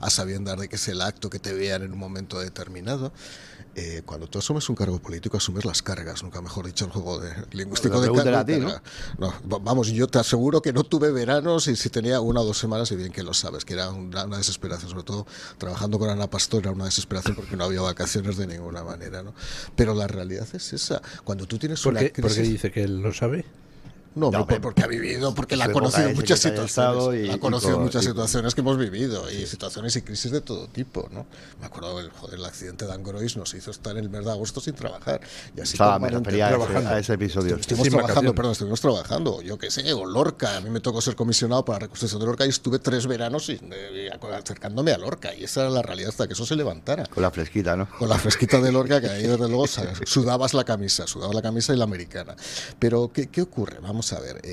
a sabiendas de que es el acto que te vean en un momento determinado. Cuando tú asumes un cargo político, asumes las cargas, nunca mejor dicho, el juego lingüístico de carga. A ti, ¿no? No, vamos, yo te aseguro que no tuve veranos y si tenía 1 o 2 semanas, y bien que lo sabes, que era una desesperación, sobre todo trabajando con Ana Pastor, era una desesperación porque no había vacaciones de ninguna manera, ¿no? Pero la realidad es esa. Cuando tú tienes una crisis... ¿Por qué dice que él lo sabe? No, porque ha vivido, porque la ha conocido en muchas situaciones. La ha conocido en muchas situaciones que hemos vivido, y situaciones y crisis de todo tipo, ¿no? Me acuerdo el accidente de Angrois nos hizo estar en el mes de agosto sin trabajar. Y así me refería a ese episodio. Estuvimos trabajando, yo qué sé, o Lorca. A mí me tocó ser comisionado para la reconstrucción de Lorca y estuve 3 veranos acercándome a Lorca, y esa era la realidad hasta que eso se levantara. Con la fresquita, ¿no? Con la fresquita de Lorca, que ahí desde luego sudabas la camisa y la americana. Pero, ¿qué ocurre? Vamos a ver,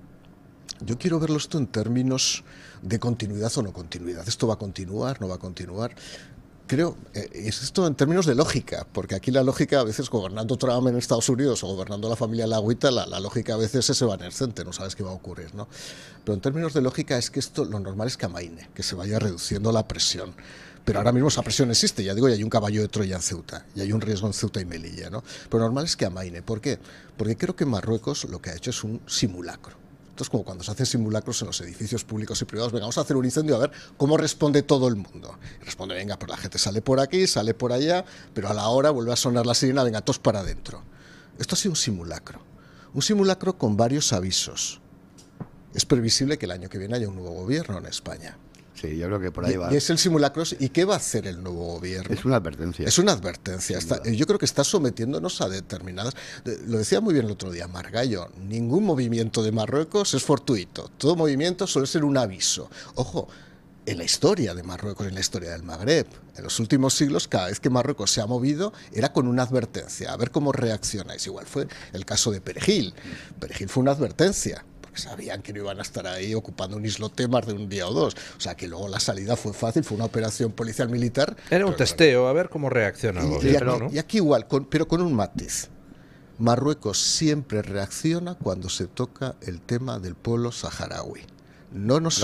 yo quiero verlo esto en términos de continuidad o no continuidad. ¿Esto va a continuar, no va a continuar? Creo, es esto en términos de lógica, porque aquí la lógica a veces, gobernando Trump en Estados Unidos o gobernando la familia Lagüita, la lógica a veces es evanescente, no sabes qué va a ocurrir, ¿no? Pero en términos de lógica es que esto lo normal es que amaine, que se vaya reduciendo la presión. Pero ahora mismo esa presión existe, ya digo, y hay un caballo de Troya en Ceuta, y hay un riesgo en Ceuta y Melilla, ¿no? Pero lo normal es que amaine. ¿Por qué? Porque creo que Marruecos lo que ha hecho es un simulacro. Esto es como cuando se hacen simulacros en los edificios públicos y privados. Venga, vamos a hacer un incendio a ver cómo responde todo el mundo. Y responde, venga, pues la gente sale por aquí, sale por allá, pero a la hora vuelve a sonar la sirena, venga, todos para adentro. Esto ha sido un simulacro. Un simulacro con varios avisos. Es previsible que el año que viene haya un nuevo gobierno en España. Sí, yo creo que por ahí va. Y es el simulacro. ¿Y qué va a hacer el nuevo gobierno? Es una advertencia. Es una advertencia. Yo creo que está sometiéndonos a determinadas... Lo decía muy bien el otro día Margallo, ningún movimiento de Marruecos es fortuito. Todo movimiento suele ser un aviso. Ojo, en la historia de Marruecos, en la historia del Magreb, en los últimos siglos, cada vez que Marruecos se ha movido, era con una advertencia, a ver cómo reaccionáis. Igual fue el caso de Perejil. Perejil fue una advertencia. Sabían que no iban a estar ahí ocupando un islote más de un día o 2. O sea, que luego la salida fue fácil, fue una operación policial militar. Era un testeo, a ver cómo reacciona el gobierno, ¿no? Y aquí igual, pero con un matiz. Marruecos siempre reacciona cuando se toca el tema del pueblo saharaui. No nos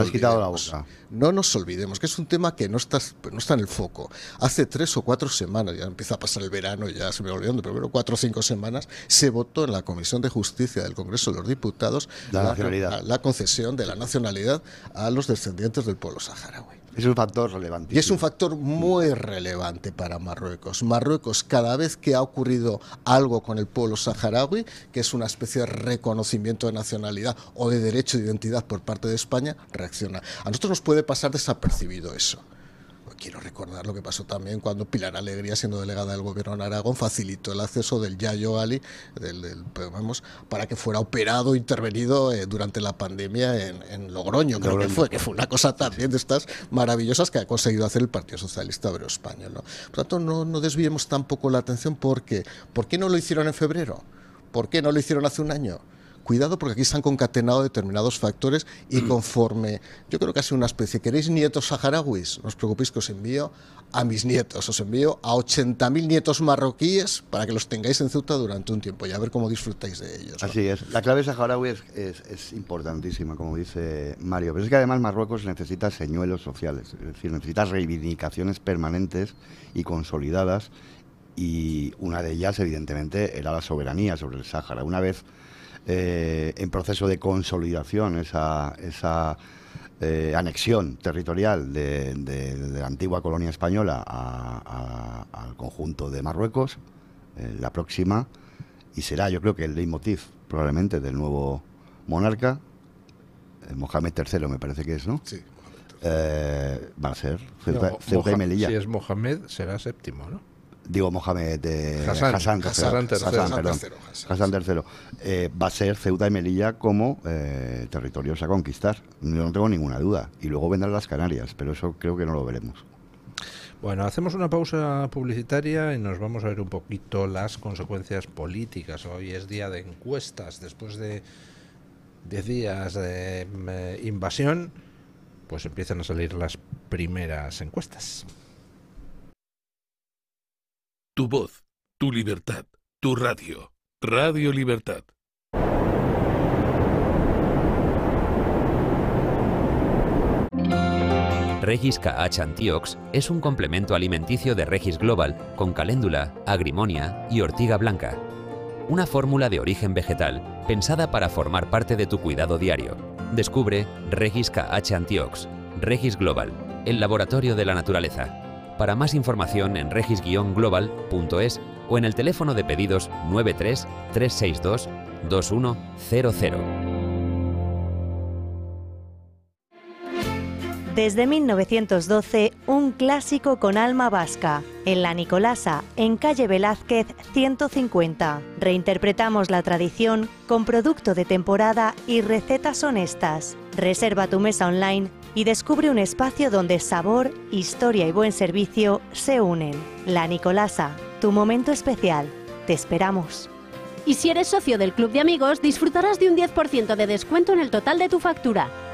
olvidemos que es un tema que no está en el foco. Hace 3 o 4 semanas, ya empieza a pasar el verano, ya se me va olvidando, pero bueno, 4 o 5 semanas, se votó en la Comisión de Justicia del Congreso de los Diputados la concesión de la nacionalidad a los descendientes del pueblo saharaui. Es un factor relevante. Y es un factor muy relevante para Marruecos. Marruecos, cada vez que ha ocurrido algo con el pueblo saharaui, que es una especie de reconocimiento de nacionalidad o de derecho de identidad por parte de España, reacciona. A nosotros nos puede pasar desapercibido eso. Quiero recordar lo que pasó también cuando Pilar Alegría, siendo delegada del gobierno en Aragón, facilitó el acceso del Yayo Ali para que fuera operado, intervenido durante la pandemia en Logroño, creo que fue una cosa también de estas maravillosas que ha conseguido hacer el Partido Socialista Obrero Español, ¿no? Por tanto, no desviemos tampoco la atención porque ¿por qué no lo hicieron en febrero? ¿Por qué no lo hicieron hace un año? Cuidado, porque aquí se han concatenado determinados factores y conforme, yo creo que ha sido una especie, ¿queréis nietos saharauis? No os preocupéis que os envío a mis nietos, os envío a 80.000 nietos marroquíes para que los tengáis en Ceuta durante un tiempo y a ver cómo disfrutáis de ellos, ¿no? Así es, la clave saharaui es importantísima, como dice Mario, pero es que además Marruecos necesita señuelos sociales, es decir, necesita reivindicaciones permanentes y consolidadas, y una de ellas evidentemente era la soberanía sobre el Sáhara. Una vez en proceso de consolidación esa anexión territorial de la antigua colonia española al conjunto de Marruecos, la próxima, y será, yo creo que el leitmotiv probablemente del nuevo monarca, Mohamed III me parece que es, ¿no? Sí. Va a ser Ceuta y Melilla. Si es Mohamed, será séptimo, ¿no? Digo Mohamed Hassan III. Va a ser Ceuta y Melilla como territorios a conquistar. Yo no tengo ninguna duda. Y luego vendrán las Canarias, pero eso creo que no lo veremos. Bueno, hacemos una pausa publicitaria y nos vamos a ver un poquito las consecuencias políticas. Hoy es día de encuestas. Después de 10 días de invasión, pues empiezan a salir las primeras encuestas. Tu voz, tu libertad, tu radio. Radio Libertad. Regis KH Antiox es un complemento alimenticio de Regis Global con caléndula, agrimonia y ortiga blanca. Una fórmula de origen vegetal pensada para formar parte de tu cuidado diario. Descubre Regis KH Antiox. Regis Global, el laboratorio de la naturaleza. Para más información en regis-global.es o en el teléfono de pedidos 93 362 2100. Desde 1912, un clásico con alma vasca. En La Nicolasa, en calle Velázquez 150. Reinterpretamos la tradición con producto de temporada y recetas honestas. Reserva tu mesa online y descubre un espacio donde sabor, historia y buen servicio se unen. La Nicolasa, tu momento especial. Te esperamos. Y si eres socio del Club de Amigos, disfrutarás de un 10% de descuento en el total de tu factura.